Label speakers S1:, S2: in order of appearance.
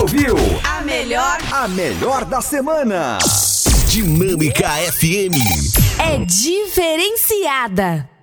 S1: ouviu
S2: A melhor da semana.
S3: Dinâmica FM.
S4: É diferenciada.